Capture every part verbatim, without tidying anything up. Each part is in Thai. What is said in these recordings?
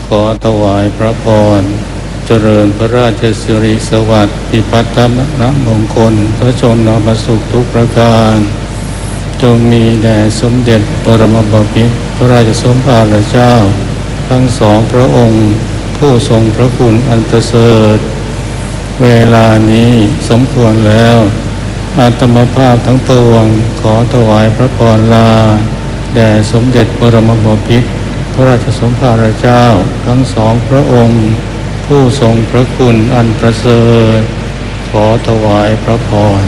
ขอถวายพระพรเจริญพระราชสิริสวัสดิ์พิพัฒนมงคลพระชนมสุขทุกประการจงมีแด่สมเด็จบรมบพิตรพระราชสมภารเจ้าทั้งสองพระองค์ผู้ทรงพระคุณอันประเสริฐเวลานี้สมควรแล้วอาตมาภาพทั้งปวงขอถวายพระพรลาแด่สมเด็จบรมบพิตรพระราชสมภารเจ้าทั้งสองพระองค์ผู้ทรงพระคุณอันประเสริฐขอถวายพระพร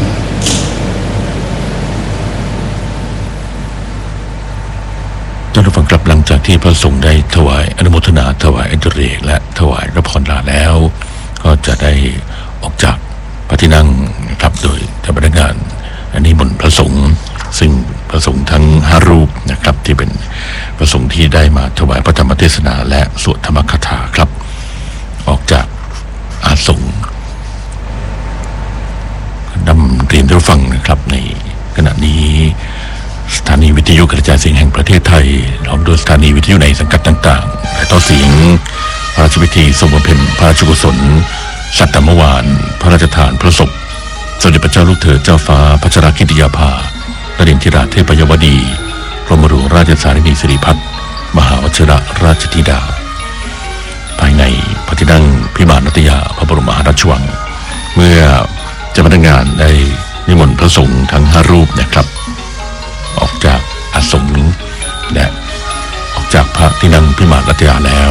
ท่านผู้ฟังครับหลังจากที่พระสงฆ์ได้ถวายอนุโมทนาถวายอดิเรกและถวายพระพรลาแล้วก็จะได้ออกจากพระที่นั่งนะครับโดยเจ้าพนักงานอันนี้บนพระสงฆ์ซึ่งพระสงฆ์ทั้งห้ารูปนะครับที่เป็นพระสงฆ์ที่ได้มาถวายพระธรรมเทศนาและสวดธรรมคถาครับออกจากอาสงฆ์นำเรียนรับฟังนะครับในขณะนี้สถานีวิทยุกระจายเสียงแห่งประเทศไทยพร้อมด้วยสถานีวิทยุในสังกัดต่างๆและต่อเสียงพระราชพิธีทรงบำเพ็ญพระราชกุศลสัตตมวานพระราชทานพระศพสมเด็จพระเจ้าลูกเธอเจ้าฟ้าพัชรกิติยาภานรินทิราเทพยวดีกรมหลวงราชสารินีสิริพัฒน์มหาวชิรราชธิดาภายในพระที่นั่งพิมานนัตยาพระบรมมหาราชวังเมื่อเจ้าพนักงานได้นิมนต์พระสงฆ์ทั้งห้ารูปนะครับออกจากอาสมและออกจากพระที่นั่งพิมานนัตยาแล้ว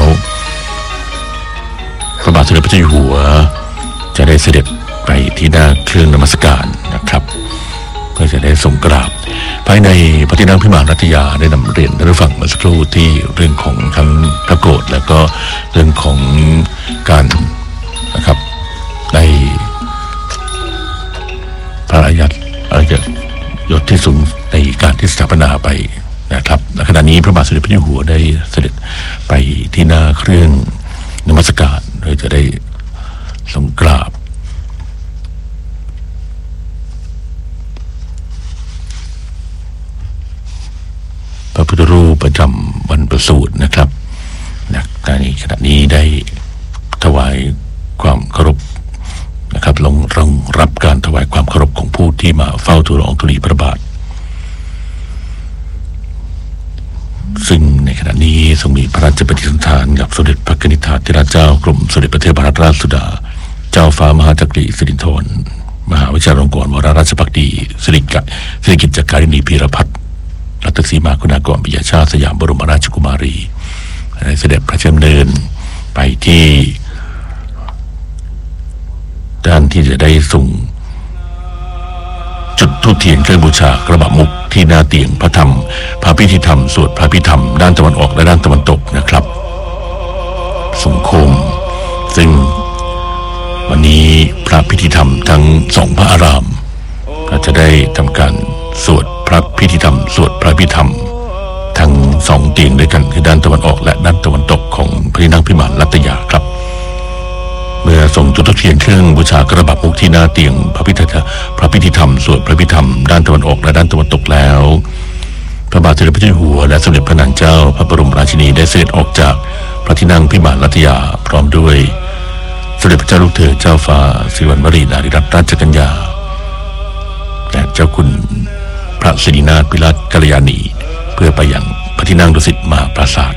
พระบาทสมเด็จพระเจ้าอยู่หัวจะได้เสด็จไปที่หน้าเครื่องนมัสการนะครับเพื่อจะได้ทรงกราบภายในพระที่นั่งพิมานนัตยาได้นำเรียนท่านผู้ฟังเมื่อสักครู่ที่เรื่องของทั้งพระโกรธและก็เรื่องของการนะครับได้พระราชอาญายศที่สูงในการที่สถาปนาไปนะครับในขณะนี้พระบาทสมเด็จพระเจ้าอยู่หัวได้เสด็จไปที่หน้าเครื่องนมัสการโดยจะได้ทรงกราบพระพุทธรูปประจำวันประสูตินะครับในขณะนี้ได้ถวายความเคารพนะครับลงรองรับการถวายความเคารพของผู้ที่มาเฝ้าทูลละอองธุลีพระบาทซึ่งในขณะนี้ทรงมีพระราชปฏิสันถานกับสมเด็จพระกนิษฐาธิราชเจ้ากรมสมเด็จพระเทพรัตนราชสุดาเจ้าฟ้ามหาจักรีสิรินธรมหาวิชาลงกรณ์วรราชภักดีสิริกิสิริกิจจการินีพีรพัฒน์รัตนศรีมาคุณากรปิยชาติสยามบรมราชกุมารีได้เสด็จพระเชิญเดินไปที่ด้านที่จะได้ส่งจุดธูปเทียนเครื่องบูชากระบะมุกที่หน้าเตียงพระธรรมพระพิธีธรรมสวดพระพิธรรมด้านตะวันออกและด้านตะวันตกนะครับสงโคมซึ่งวันนี้พระพิธีธรรมทั้งสองพระอารามก็จะได้ทำการสวดพระพิธีธรรมสวดพระพิธรรมทั้งสองเตียงด้วยกันคือด้านตะวันออกและด้านตะวันตกของพระที่นั่งพิมานนัตยาครับเมื่อส่งจุดธูปเทียนเครื่องบูชากระบะมุกที่หน้าเตียงพระพิธีพระพิธีธรรมสวดพระพิธรรมด้านตะวันออกและด้านตะวันตกแล้วพระบาทสมเด็จพระเจ้าอยู่หัวและสมเด็จพระนางเจ้าพระบรมราชินีได้เสด็จออกจากพระที่นั่งพิมานนัตยาพร้อมด้วยสมเด็จพระเจ้าลูกเธอเจ้าฟ้าสิริวัณวรีนารีรัตนราชกัญญาและเจ้าคุณพระสิรินาถปิลกัลยาณีเพื่อไปยังพระที่นั่งดุสิตมหาปราสาท